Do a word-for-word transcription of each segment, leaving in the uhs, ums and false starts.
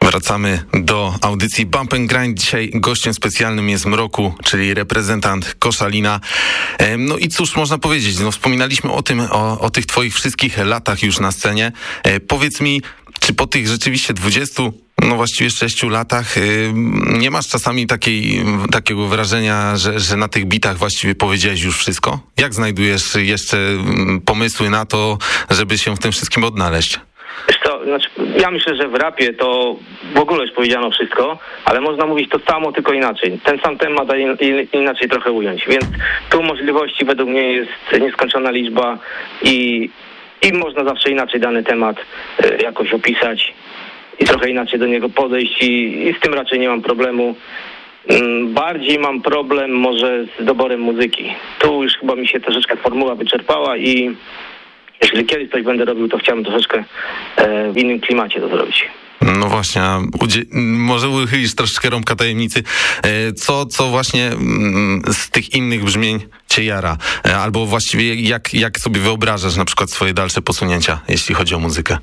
Wracamy do audycji Bump and Grind. Dzisiaj gościem specjalnym jest Mroku, czyli reprezentant Koszalina. No i cóż można powiedzieć, no wspominaliśmy o tym, o, o tych twoich wszystkich latach już na scenie. E, powiedz mi, czy po tych rzeczywiście dwudziestu, no właściwie sześciu latach, y, nie masz czasami takiej, takiego wrażenia, że, że na tych bitach właściwie powiedziałeś już wszystko? Jak znajdujesz jeszcze pomysły na to, żeby się w tym wszystkim odnaleźć? Wiesz co, znaczy, ja myślę, że w rapie to w ogóle już powiedziano wszystko, ale można mówić to samo, tylko inaczej. Ten sam temat, a in, inaczej trochę ująć. Więc tu możliwości według mnie jest nieskończona liczba i, i można zawsze inaczej dany temat y, jakoś opisać i trochę inaczej do niego podejść i, i z tym raczej nie mam problemu. Mm, bardziej mam problem może z doborem muzyki. Tu już chyba mi się troszeczkę formuła wyczerpała i jeśli kiedyś coś będę robił, to chciałbym troszeczkę e, w innym klimacie to zrobić. No właśnie, a udzie- może uchylisz troszeczkę rąbka tajemnicy. E, co, co właśnie mm, z tych innych brzmień cię jara? E, albo właściwie jak, jak sobie wyobrażasz na przykład swoje dalsze posunięcia, jeśli chodzi o muzykę?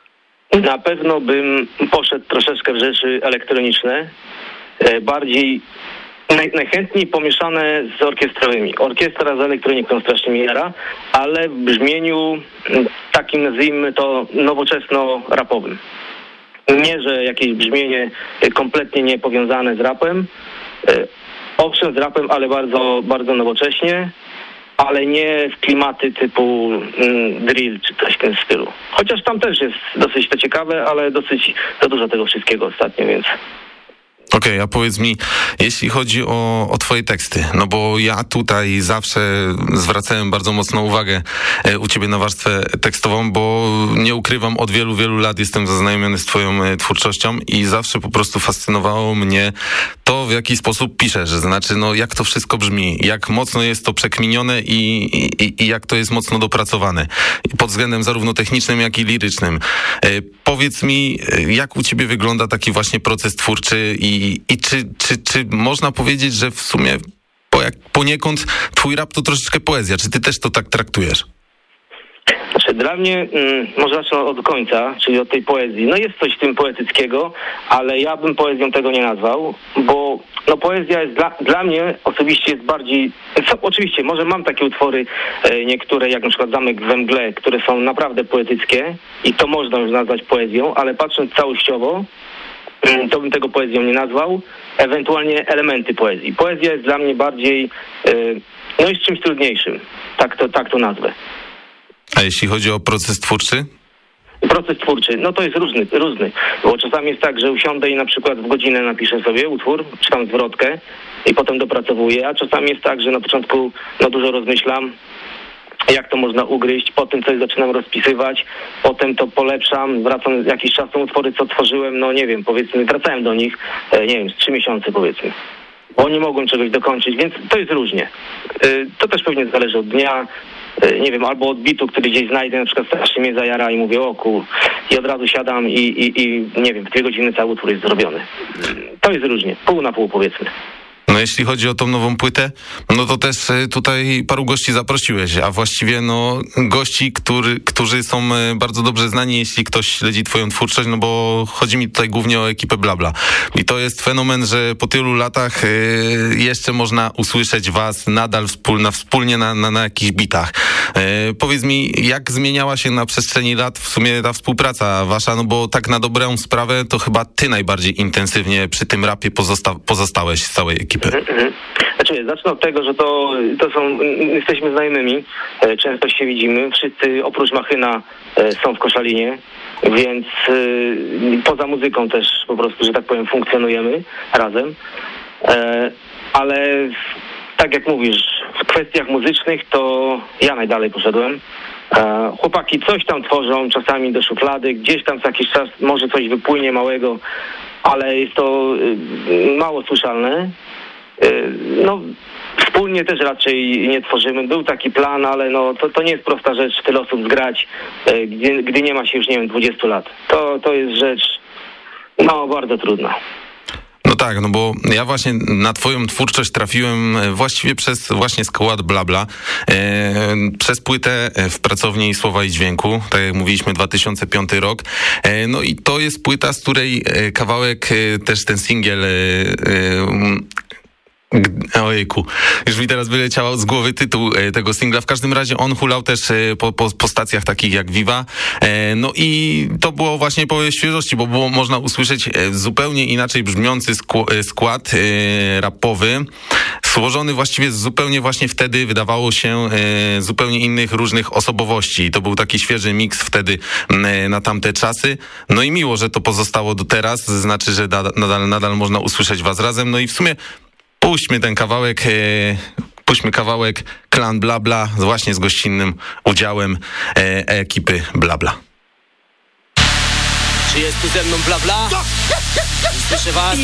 Na pewno bym poszedł troszeczkę w rzeczy elektroniczne, e, bardziej naj, najchętniej pomieszane z orkiestrowymi. Orkiestra z elektroniką strasznie mnie jara, ale w brzmieniu takim, nazwijmy to, nowoczesno-rapowym. Nie, że jakieś brzmienie kompletnie niepowiązane z rapem, e, owszem z rapem, ale bardzo, bardzo nowocześnie, ale nie w klimaty typu mm, drill czy coś w tym stylu. Chociaż tam też jest dosyć to ciekawe, ale dosyć za dużo tego wszystkiego ostatnio, więc... Okej, okay, a powiedz mi, jeśli chodzi o, o twoje teksty, no bo ja tutaj zawsze zwracałem bardzo mocno uwagę e, u ciebie na warstwę tekstową, bo nie ukrywam, od wielu, wielu lat jestem zaznajomiony z twoją e, twórczością i zawsze po prostu fascynowało mnie to, w jaki sposób piszesz, znaczy no jak to wszystko brzmi, jak mocno jest to przekminione i, i, i jak to jest mocno dopracowane pod względem zarówno technicznym, jak i lirycznym. E, powiedz mi, jak u ciebie wygląda taki właśnie proces twórczy i I, i czy, czy, czy można powiedzieć, że w sumie po jak, poniekąd twój rap to troszeczkę poezja? Czy ty też to tak traktujesz? Znaczy, dla mnie, mm, może zacznę od końca, czyli od tej poezji. No jest coś w tym poetyckiego, ale ja bym poezją tego nie nazwał, bo no poezja jest dla, dla mnie osobiście jest bardziej... Co, oczywiście, może mam takie utwory e, niektóre, jak na przykład Zamek we mgle, które są naprawdę poetyckie i to można już nazwać poezją, ale patrząc całościowo, to bym tego poezją nie nazwał, ewentualnie elementy poezji. Poezja jest dla mnie bardziej, yy, no jest czymś trudniejszym, tak to, tak to nazwę. A jeśli chodzi o proces twórczy? Proces twórczy, no to jest różny, różny, bo czasami jest tak, że usiądę i na przykład w godzinę napiszę sobie utwór, czy tam zwrotkę i potem dopracowuję, a czasami jest tak, że na początku no dużo rozmyślam, jak to można ugryźć, potem coś zaczynam rozpisywać, potem to polepszam, wracam jakiś czas, są utwory, co tworzyłem, no nie wiem, powiedzmy, wracałem do nich, nie wiem, z trzy miesiące powiedzmy, bo nie mogłem czegoś dokończyć, więc to jest różnie. To też pewnie zależy od dnia, nie wiem, albo od bitu, który gdzieś znajdę, na przykład strasznie mnie zajara i mówię, o kur, i od razu siadam i, i, i nie wiem, w dwie godziny cały utwór jest zrobiony. To jest różnie, pół na pół powiedzmy. No jeśli chodzi o tą nową płytę, no to też tutaj paru gości zaprosiłeś, a właściwie no gości, który, którzy są bardzo dobrze znani, jeśli ktoś śledzi twoją twórczość, no bo chodzi mi tutaj głównie o ekipę Blabla. I to jest fenomen, że po tylu latach y, jeszcze można usłyszeć was nadal wspólna, wspólnie na, na, na jakichś bitach. Y, powiedz mi, jak zmieniała się na przestrzeni lat w sumie ta współpraca wasza, no bo tak na dobrą sprawę to chyba ty najbardziej intensywnie przy tym rapie pozosta- pozostałeś z całej ekipy. Znaczy, zacznę od tego, że to, to są, jesteśmy znajomymi, często się widzimy, wszyscy oprócz Machyna są w Koszalinie, więc poza muzyką też po prostu, że tak powiem, funkcjonujemy razem, ale tak jak mówisz, w kwestiach muzycznych to ja najdalej poszedłem. Chłopaki coś tam tworzą, czasami do szuflady, gdzieś tam co jakiś czas może coś wypłynie małego, ale jest to mało słyszalne. No, wspólnie też raczej nie tworzymy. Był taki plan, ale no, to, to nie jest prosta rzecz tyle osób zgrać, gdy, gdy nie ma się już, nie wiem, dwudziestu lat. To, to jest rzecz, no, bardzo trudna. No No tak, no bo ja właśnie na twoją twórczość trafiłem właściwie przez właśnie skład Blabla, e, przez płytę W pracowni Słowa i Dźwięku, tak jak mówiliśmy, dwa tysiące piąty rok. E, no i to jest płyta, z której kawałek, też ten singiel e, e, Ojejku, już mi teraz wyleciał z głowy tytuł tego singla. W każdym razie on hulał też po, po, po stacjach takich jak Viva. No i to było właśnie po świeżości, bo było można usłyszeć zupełnie inaczej brzmiący skład rapowy, złożony właściwie zupełnie właśnie wtedy, wydawało się, zupełnie innych różnych osobowości. I to był taki świeży miks wtedy na tamte czasy. No i miło, że to pozostało do teraz, znaczy, że nadal, nadal można usłyszeć was razem. No i w sumie puśćmy ten kawałek, e, puśćmy kawałek Klan Blabla właśnie z gościnnym udziałem e, ekipy Blabla. Czy jest tu ze mną Blabla? Słyszę was?